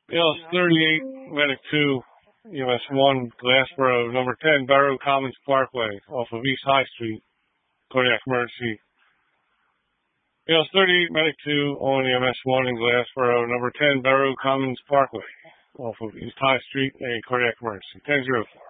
ALS 38, Medic 2, EMS 1, Glassboro, number 10, Barrow Commons Parkway, off of East High Street, cardiac emergency. ALS 38, Medic 2, on EMS 1 in Glassboro, number 10, Barrow Commons Parkway, off of East High Street, a cardiac emergency. 10-0.